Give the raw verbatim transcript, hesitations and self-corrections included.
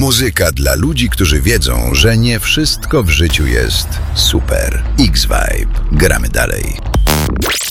Muzyka dla ludzi, którzy wiedzą, że nie wszystko w życiu jest super. X-Vibe. Gramy dalej.